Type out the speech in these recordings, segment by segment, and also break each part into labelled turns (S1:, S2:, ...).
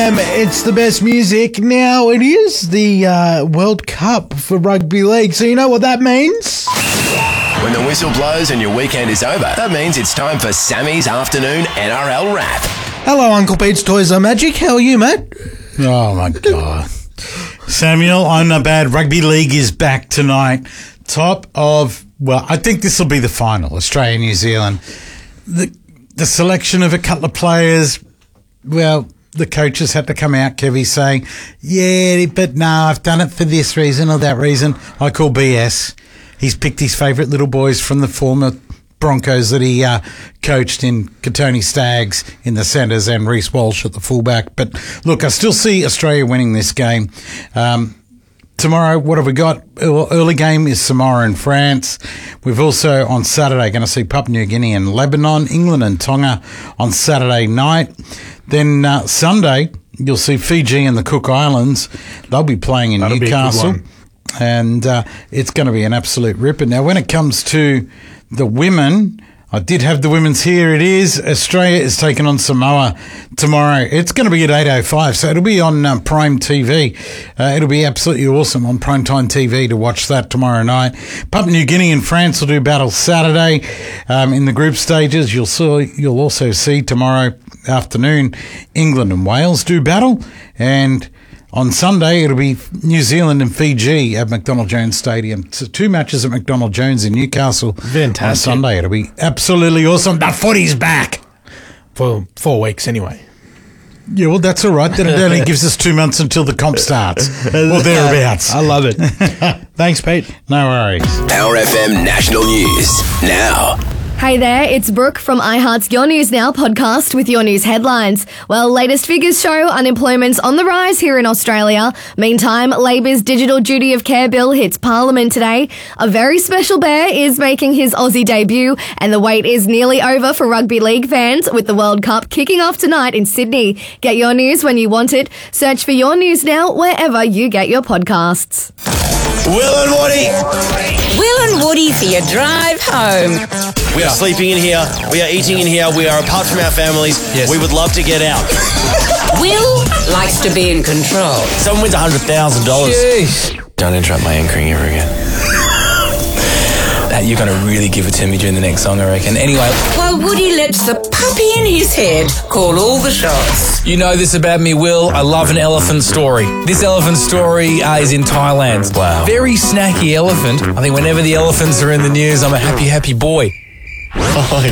S1: It's the best music. Now, it is the World Cup for rugby league, so you know what that means?
S2: When the whistle blows and your weekend is over, that means it's time for Sammy's afternoon NRL wrap.
S1: Hello, Uncle Pete's Toys Are Magic. How are you, mate?
S3: Oh, my God. Samuel, I'm not bad. Rugby league is back tonight. I think this will be the final, Australia-New Zealand. The selection of a couple of players, well, the coaches had to come out, Kevy, saying, yeah, but no, I've done it for this reason or that reason. I call BS. He's picked his favourite little boys from the former Broncos that he coached in Katoni Staggs in the centres and Reece Walsh at the fullback. But look, I still see Australia winning this game. Tomorrow, what have we got? Early game is Samoa and France. We've also, on Saturday, going to see Papua New Guinea and Lebanon, England and Tonga on Saturday night. Then Sunday, you'll see Fiji and the Cook Islands. They'll be playing in Newcastle. And it's going to be an absolute ripper. Now, when it comes to the women, I did have the women's here. It is. Australia is taking on Samoa tomorrow. It's going to be at 8:05, so it'll be on Prime TV. It'll be absolutely awesome on Primetime TV to watch that tomorrow night. Papua New Guinea and France will do battle Saturday in the group stages. You'll also see tomorrow afternoon England and Wales do battle, and on Sunday, it'll be New Zealand and Fiji at McDonald Jones Stadium. So 2 matches at McDonald Jones in Newcastle.
S1: Fantastic.
S3: On Sunday, it'll be absolutely awesome. The footy's back.
S1: For 4 weeks anyway.
S3: Yeah, well, that's all right. That only gives us 2 months until the comp starts. Or thereabouts.
S1: I love it. Thanks, Pete.
S3: No worries.
S2: Power FM National News now.
S4: Hey there, it's Brooke from iHeart's Your News Now podcast with your news headlines. Well, latest figures show unemployment's on the rise here in Australia. Meantime, Labor's Digital Duty of Care bill hits Parliament today. A very special bear is making his Aussie debut, and the wait is nearly over for rugby league fans with the World Cup kicking off tonight in Sydney. Get your news when you want it. Search for Your News Now wherever you get your podcasts.
S5: Will and Woody.
S6: Will and Woody for your drive home.
S5: We are sleeping in here. We are eating in here. We are apart from our families.
S7: Yes.
S5: We would love to get out.
S6: Will likes to be in control.
S5: Someone wins $100,000.
S7: Jeez.
S8: Don't interrupt my anchoring ever again. You're going to really give it to me during the next song, I reckon. Anyway.
S6: While Woody lets the puppy in his head call all the shots.
S7: You know this about me, Will. I love an elephant story. This elephant story is in Thailand.
S8: Wow.
S7: Very snacky elephant. I think whenever the elephants are in the news, I'm a happy, happy boy.
S8: Oh, my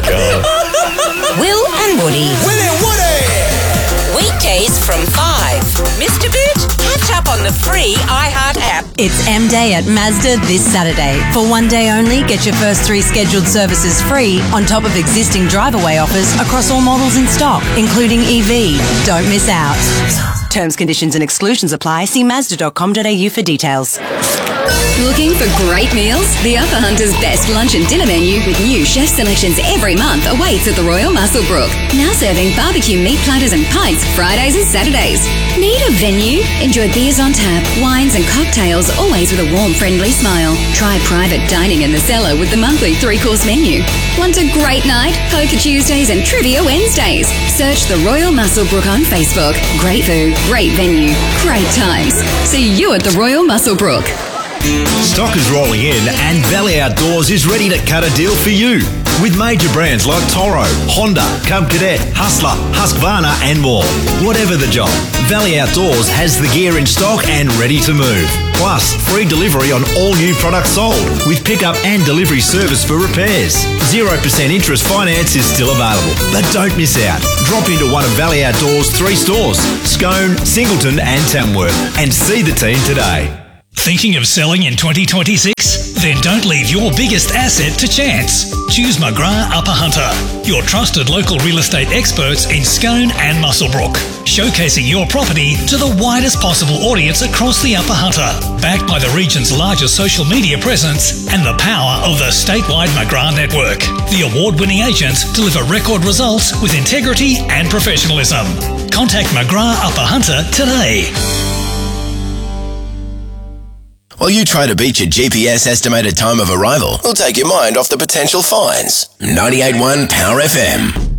S8: God.
S6: Will and Woody.
S5: Will and Woody.
S6: Weekdays from 5. Mr. Boots, catch up on the free iHeart app.
S9: It's M-Day at Mazda this Saturday. For one day only, get your first 3 scheduled services free on top of existing drive-away offers across all models in stock, including EV. Don't miss out. Terms, conditions and exclusions apply. See Mazda.com.au for details.
S10: Looking for great meals? The Upper Hunter's best lunch and dinner menu with new chef selections every month awaits at the Royal Muswellbrook. Now serving barbecue meat platters and pints Fridays and Saturdays. Need a venue? Enjoy beers on tap, wines and cocktails, always with a warm, friendly smile. Try private dining in the cellar with the monthly 3-course menu. Want a great night? Poker Tuesdays and Trivia Wednesdays. Search the Royal Muswellbrook on Facebook. Great food, great venue, great times. See you at the Royal Muswellbrook.
S11: Stock is rolling in and Valley Outdoors is ready to cut a deal for you. With major brands like Toro, Honda, Cub Cadet, Hustler, Husqvarna and more. Whatever the job, Valley Outdoors has the gear in stock and ready to move. Plus, free delivery on all new products sold with pickup and delivery service for repairs. 0% interest finance is still available. But don't miss out. Drop into one of Valley Outdoors' 3 stores, Scone, Singleton and Tamworth, and see the team today.
S12: Thinking of selling in 2026? Then don't leave your biggest asset to chance. Choose McGrath Upper Hunter, your trusted local real estate experts in Scone and Muswellbrook, showcasing your property to the widest possible audience across the Upper Hunter, backed by the region's largest social media presence and the power of the statewide McGrath network. The award-winning agents deliver record results with integrity and professionalism. Contact McGrath Upper Hunter today.
S2: While you try to beat your GPS estimated time of arrival, we'll take your mind off the potential fines. 98.1 Power FM.